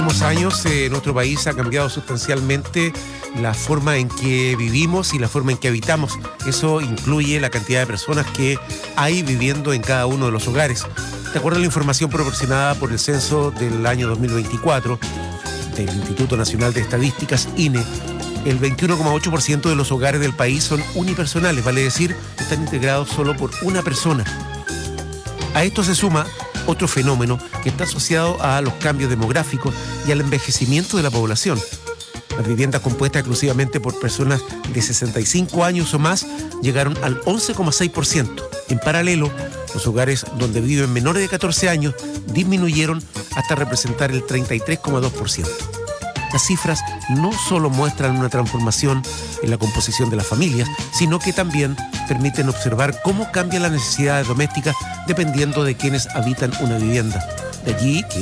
últimos años nuestro país ha cambiado sustancialmente la forma en que vivimos y la forma en que habitamos. Eso incluye la cantidad de personas que hay viviendo en cada uno de los hogares. De acuerdo a la información proporcionada por el censo del año 2024 del Instituto Nacional de Estadísticas, INE, el 21,8% de los hogares del país son unipersonales, vale decir, están integrados solo por una persona. A esto se suma otro fenómeno que está asociado a los cambios demográficos y al envejecimiento de la población. Las viviendas compuestas exclusivamente por personas de 65 años o más llegaron al 11,6%. En paralelo, los hogares donde viven menores de 14 años disminuyeron hasta representar el 33,2%. Las cifras no solo muestran una transformación en la composición de las familias, sino que también permiten observar cómo cambian las necesidades domésticas dependiendo de quienes habitan una vivienda. De allí que